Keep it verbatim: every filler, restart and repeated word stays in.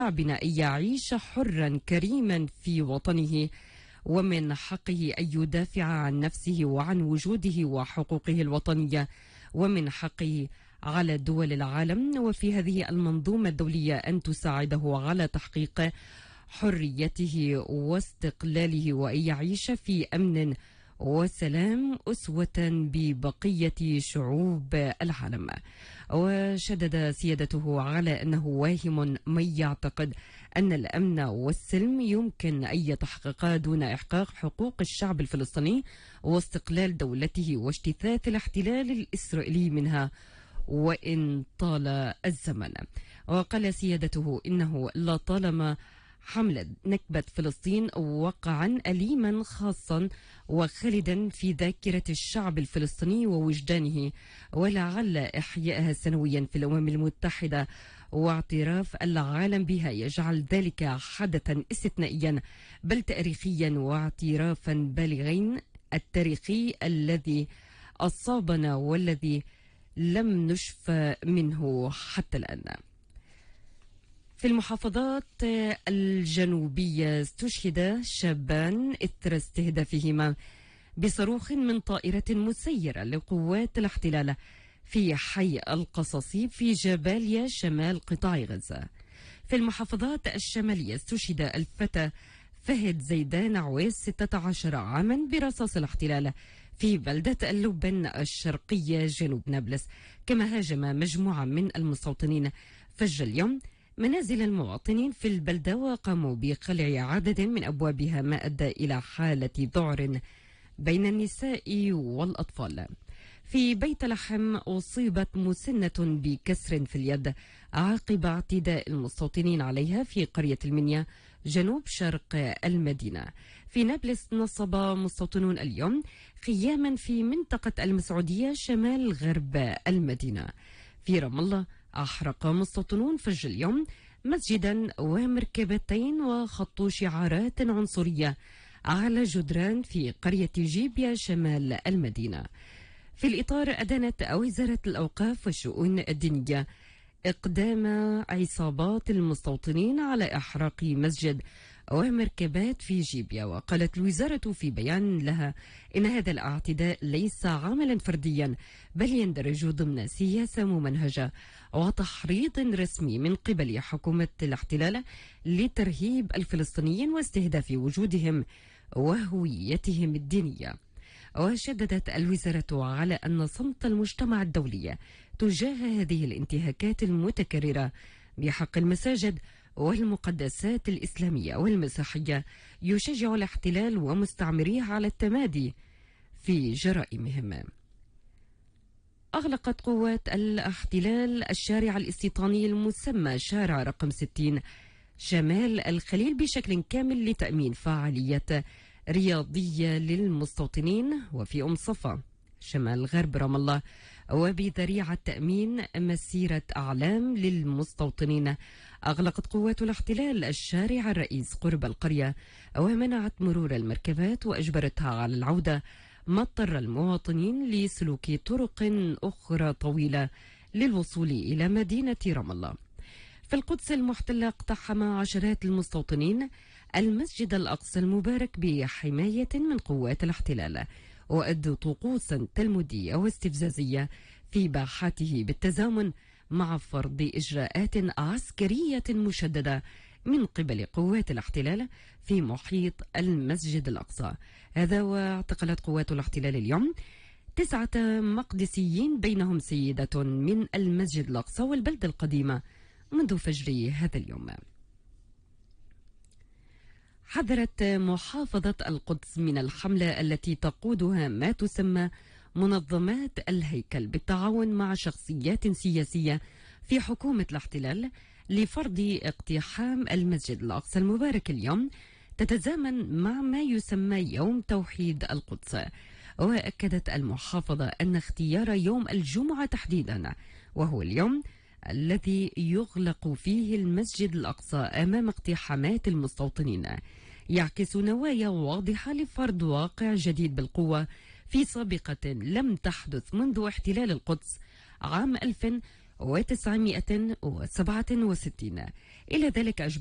شعبنا أن يعيش حرا كريما في وطنه، ومن حقه أن يدافع عن نفسه وعن وجوده وحقوقه الوطنية، ومن حقه على دول العالم وفي هذه المنظومة الدولية أن تساعده على تحقيق حريته واستقلاله، وأن يعيش في أمن وسلام أسوة ببقية شعوب العالم. وشدد سيادته على أنه واهم من يعتقد أن الأمن والسلم يمكن أن يتحققا دون إحقاق حقوق الشعب الفلسطيني واستقلال دولته واجتثاث الاحتلال الإسرائيلي منها وإن طال الزمن. وقال سيادته إنه لطالما حملت نكبة فلسطين وقعا أليما خاصا وخالدا في ذاكرة الشعب الفلسطيني ووجدانه، ولعل إحيائها سنويا في الأمم المتحدة واعتراف العالم بها يجعل ذلك حدثا استثنائيا بل تاريخيا، واعترافا بالغين التاريخي الذي أصابنا والذي لم نشفى منه حتى الآن. في المحافظات الجنوبية استشهد شابان إثر استهدافهما بصاروخ من طائرة مسيرة لقوات الاحتلال في حي القصصي في جباليا شمال قطاع غزة. في المحافظات الشمالية استشهد الفتى فهد زيدان عويس ستة عشر عاما برصاص الاحتلال في بلدة اللبن الشرقية جنوب نابلس، كما هاجم مجموعة من المستوطنين فجر اليوم منازل المواطنين في البلدة وقاموا بقلع عدد من أبوابها، ما أدى إلى حالة ذعر بين النساء والأطفال. في بيت لحم أصيبت مسنة بكسر في اليد عقب اعتداء المستوطنين عليها في قرية المنيا جنوب شرق المدينة. في نابلس نصب مستوطنون اليوم خياما في منطقة المسعودية شمال غرب المدينة. في رام الله أحرق مستوطنون فجر اليوم مسجدا ومركبتين وخطوا شعارات عنصرية على جدران في قرية جيبيا شمال المدينة. في الإطار أدانت وزارة الأوقاف والشؤون الدينية إقدام عصابات المستوطنين على إحراق مسجد ومركبات في جيبيا. وقالت الوزارة في بيان لها إن هذا الاعتداء ليس عملا فرديا بل يندرج ضمن سياسة ممنهجة وتحريض رسمي من قبل حكومة الاحتلال لترهيب الفلسطينيين واستهداف وجودهم وهويتهم الدينية. وشددت الوزارة على أن صمت المجتمع الدولي تجاه هذه الانتهاكات المتكررة بحق المساجد والمقدسات الإسلامية والمسيحية يشجع الاحتلال ومستعمريه على التمادي في جرائمهم. أغلقت قوات الاحتلال الشارع الاستيطاني المسمى شارع رقم ستين شمال الخليل بشكل كامل لتأمين فعاليات رياضية للمستوطنين، وفي أم صفا شمال غرب رام الله وبذريعة تأمين مسيرة أعلام للمستوطنين. أغلقت قوات الاحتلال الشارع الرئيس قرب القرية ومنعت مرور المركبات وأجبرتها على العودة، ما اضطر المواطنين لسلوك طرق أخرى طويلة للوصول إلى مدينة رام الله. في القدس المحتلة اقتحم عشرات المستوطنين المسجد الأقصى المبارك بحماية من قوات الاحتلال، وأدوا طقوسا تلمودية واستفزازية في باحاته بالتزامن مع فرض إجراءات عسكرية مشددة من قبل قوات الاحتلال في محيط المسجد الأقصى. هذا واعتقلت قوات الاحتلال اليوم تسعة مقدسيين بينهم سيدة من المسجد الأقصى والبلدة القديمة منذ فجر هذا اليوم. حذرت محافظة القدس من الحملة التي تقودها ما تسمى منظمات الهيكل بالتعاون مع شخصيات سياسية في حكومة الاحتلال لفرض اقتحام المسجد الأقصى المبارك اليوم، تتزامن مع ما يسمى يوم توحيد القدس. وأكدت المحافظة أن اختيار يوم الجمعة تحديدا، وهو اليوم الذي يغلق فيه المسجد الأقصى أمام اقتحامات المستوطنين، يعكس نوايا واضحة لفرض واقع جديد بالقوة في سابقة لم تحدث منذ احتلال القدس عام ألف وتسعمائة وسبعة وستين. إلى ذلك